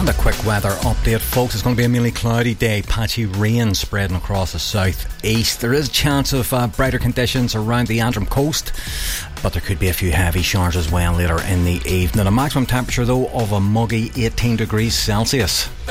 And a quick weather update, folks. It's going to be a mainly cloudy day, patchy rain spreading across the south-east. There is a chance of brighter conditions around the Antrim coast, but there could be a few heavy showers as well later in the evening. A maximum temperature though of a muggy 18 degrees Celsius.